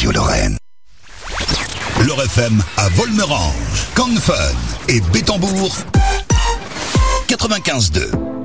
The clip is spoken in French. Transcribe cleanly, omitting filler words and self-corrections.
Radio-Lorraine. L'Or FM à Volmerange, Cannes Fun et Bétambourg 95.2.